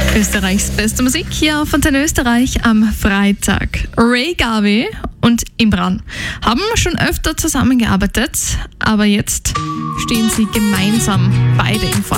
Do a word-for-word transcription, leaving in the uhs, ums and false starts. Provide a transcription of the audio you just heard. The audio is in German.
Österreichs beste Musik hier auf Antenne Österreich am Freitag. Ray Garvey und Imran haben schon öfter zusammengearbeitet, aber jetzt stehen sie gemeinsam beide im Vordergrund.